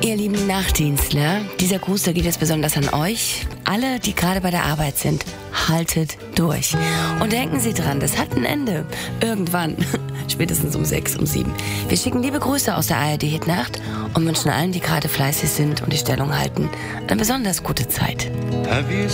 Ihr lieben Nachtdienstler, dieser Gruß, der geht jetzt besonders an euch. Alle, die gerade bei der Arbeit sind, haltet durch. Und denken Sie dran, das hat ein Ende. Irgendwann. Spätestens um 6, um 7. Wir schicken liebe Grüße aus der ARD-Hitnacht und wünschen allen, die gerade fleißig sind und die Stellung halten, eine besonders gute Zeit.